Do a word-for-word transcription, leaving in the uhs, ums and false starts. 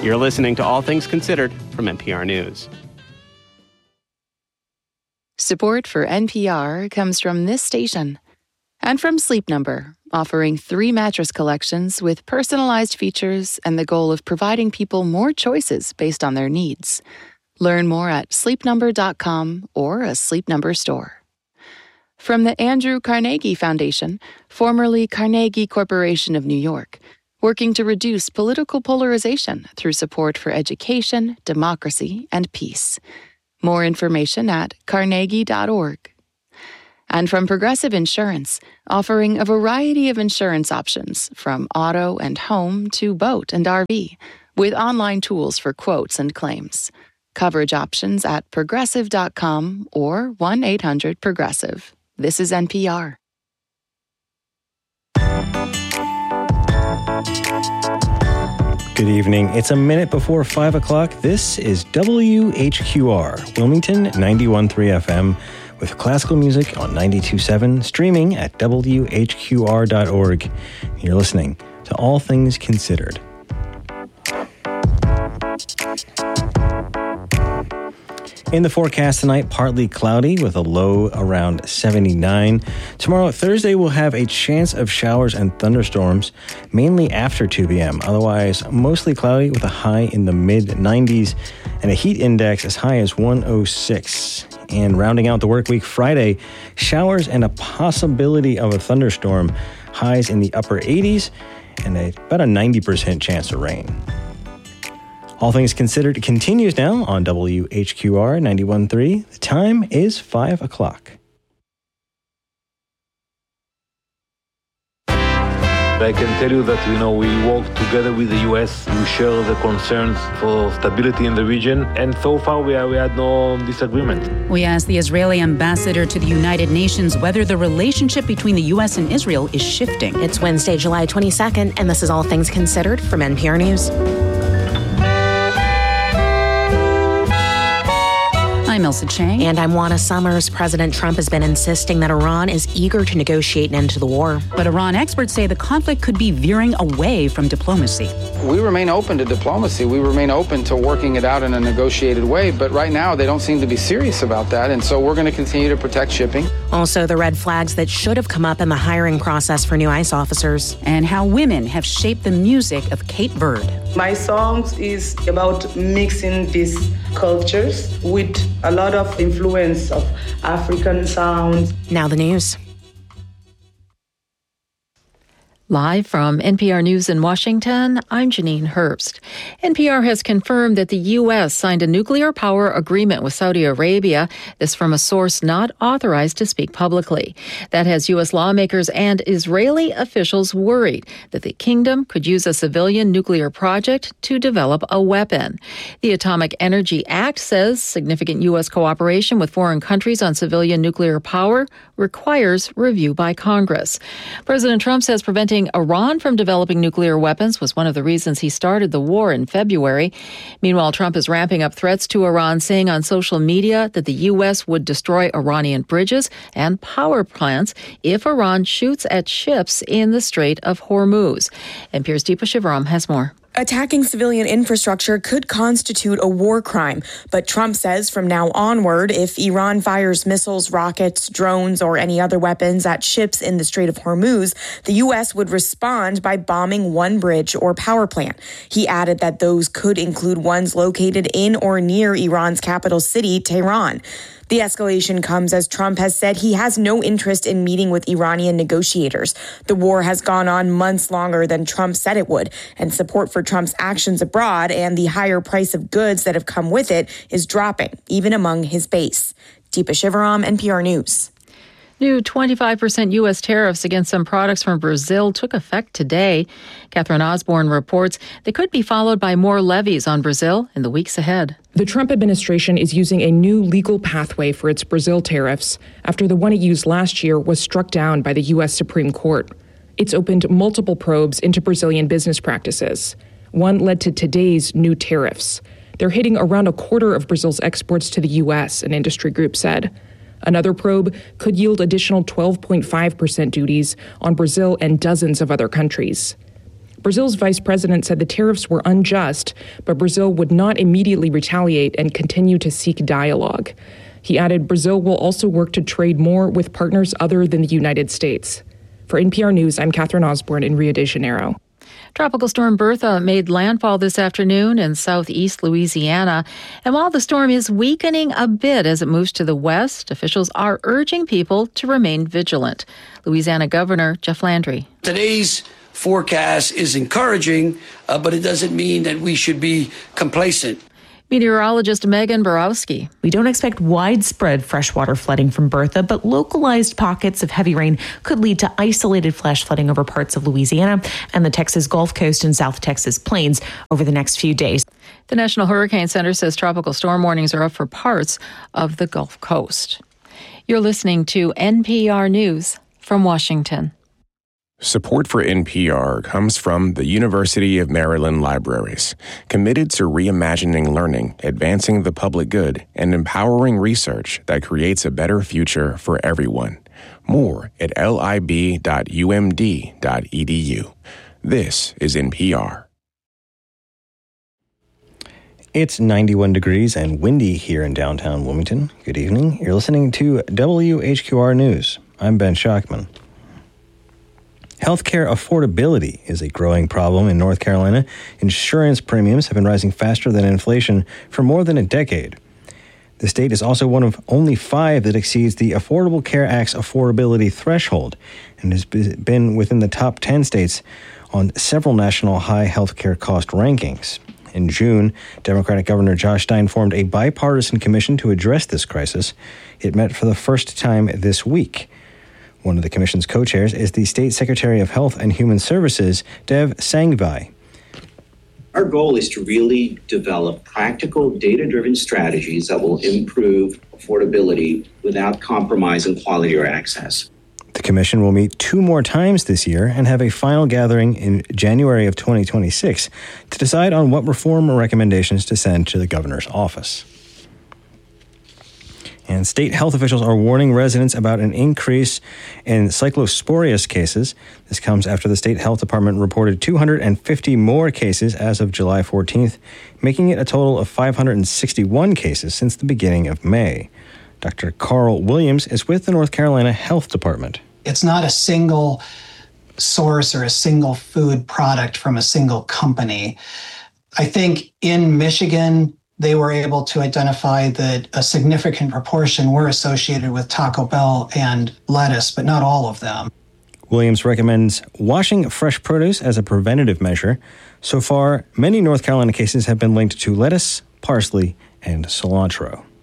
You're listening to All Things Considered from N P R News. Support for N P R comes from this station and from Sleep Number, offering three mattress collections with personalized features and the goal of providing people more choices based on their needs. Learn more at sleep number dot com or a Sleep Number store. From the Andrew Carnegie Foundation, formerly Carnegie Corporation of New York, working to reduce political polarization through support for education, democracy, and peace. More information at carnegie dot org. And from Progressive Insurance, offering a variety of insurance options from auto and home to boat and R V, with online tools for quotes and claims. Coverage options at progressive dot com or one eight hundred progressive. This is N P R. Good evening. It's a minute before five o'clock. This is W H Q R, Wilmington ninety-one point three F M, with classical music on ninety-two point seven, streaming at W H Q R dot org. You're listening to All Things Considered. In the forecast tonight, partly cloudy with a low around seventy-nine. Tomorrow, Thursday, we'll have a chance of showers and thunderstorms, mainly after two p.m. Otherwise, mostly cloudy with a high in the mid nineties and a heat index as high as one oh six. And rounding out the work week, Friday, showers and a possibility of a thunderstorm, highs in the upper eighties and a, about a ninety percent chance of rain. All Things Considered continues now on W H Q R ninety-one point three. The time is five o'clock. I can tell you that, you know, we work together with the U S. We share the concerns for stability in the region, and so far we, are, we had no disagreement. We asked the Israeli ambassador to the United Nations whether the relationship between the U S and Israel is shifting. It's Wednesday, July twenty-second, and this is All Things Considered from N P R News. I'm Elsa Chang. And I'm Juana Summers. President Trump has been insisting that Iran is eager to negotiate an end to the war. But Iran experts say the conflict could be veering away from diplomacy. We remain open to diplomacy. We remain open to working it out in a negotiated way. But right now, they don't seem to be serious about that. And so we're going to continue to protect shipping. Also, the red flags that should have come up in the hiring process for new ICE officers. And how women have shaped the music of Kate Bird. My songs is about mixing these cultures with a lot of influence of African sounds. Now the news. Live from N P R News in Washington, I'm Janine Herbst. N P R has confirmed that the U S signed a nuclear power agreement with Saudi Arabia. This from a source not authorized to speak publicly. That has U S lawmakers and Israeli officials worried that the kingdom could use a civilian nuclear project to develop a weapon. The Atomic Energy Act says significant U S cooperation with foreign countries on civilian nuclear power requires review by Congress. President Trump says preventing Iran from developing nuclear weapons was one of the reasons he started the war in February. Meanwhile, Trump is ramping up threats to Iran, saying on social media that the U S would destroy Iranian bridges and power plants if Iran shoots at ships in the Strait of Hormuz. N P R's Deepa Shivaram has more. Attacking civilian infrastructure could constitute a war crime, but Trump says from now onward, if Iran fires missiles, rockets, drones, or any other weapons at ships in the Strait of Hormuz, the U S would respond by bombing one bridge or power plant. He added that those could include ones located in or near Iran's capital city, Tehran. The escalation comes as Trump has said he has no interest in meeting with Iranian negotiators. The war has gone on months longer than Trump said it would, and support for Trump's actions abroad and the higher price of goods that have come with it is dropping, even among his base. Deepa Shivaram, N P R News. New twenty-five percent U S tariffs against some products from Brazil took effect today. Catherine Osborne reports they could be followed by more levies on Brazil in the weeks ahead. The Trump administration is using a new legal pathway for its Brazil tariffs after the one it used last year was struck down by the U S Supreme Court. It's opened multiple probes into Brazilian business practices. One led to today's new tariffs. They're hitting around a quarter of Brazil's exports to the U S, an industry group said. Another probe could yield additional twelve point five percent duties on Brazil and dozens of other countries. Brazil's vice president said the tariffs were unjust, but Brazil would not immediately retaliate and continue to seek dialogue. He added Brazil will also work to trade more with partners other than the United States. For N P R News, I'm Catherine Osborne in Rio de Janeiro. Tropical storm Bertha made landfall this afternoon in southeast Louisiana. And while the storm is weakening a bit as it moves to the west, officials are urging people to remain vigilant. Louisiana Governor Jeff Landry. Today's forecast is encouraging, uh, but it doesn't mean that we should be complacent. Meteorologist Megan Borowski. We don't expect widespread freshwater flooding from Bertha, but localized pockets of heavy rain could lead to isolated flash flooding over parts of Louisiana and the Texas Gulf Coast and South Texas plains over the next few days. The National Hurricane Center says tropical storm warnings are up for parts of the Gulf Coast. You're listening to N P R News from Washington. Support for N P R comes from the University of Maryland Libraries, committed to reimagining learning, advancing the public good, and empowering research that creates a better future for everyone. More at lib dot u m d dot e d u. This is N P R. It's ninety-one degrees and windy here in downtown Wilmington. Good evening. You're listening to W H Q R News. I'm Ben Schachman. Healthcare affordability is a growing problem in North Carolina. Insurance premiums have been rising faster than inflation for more than a decade. The state is also one of only five that exceeds the Affordable Care Act's affordability threshold and has been within the top ten states on several national high healthcare cost rankings. In June, Democratic Governor Josh Stein formed a bipartisan commission to address this crisis. It met for the first time this week. One of the commission's co-chairs is the State Secretary of Health and Human Services, Dev Sangvi. Our goal is to really develop practical, data-driven strategies that will improve affordability without compromising quality or access. The commission will meet two more times this year and have a final gathering in January of twenty twenty-six to decide on what reform recommendations to send to the governor's office. And state health officials are warning residents about an increase in cyclosporius cases. This comes after the state health department reported two hundred fifty more cases as of July fourteenth, making it a total of five hundred sixty-one cases since the beginning of May. Doctor Carl Williams is with the North Carolina Health Department. It's not a single source or a single food product from a single company. I think in Michigan, they were able to identify that a significant proportion were associated with Taco Bell and lettuce, but not all of them. Williams recommends washing fresh produce as a preventative measure. So far, many North Carolina cases have been linked to lettuce, parsley, and cilantro.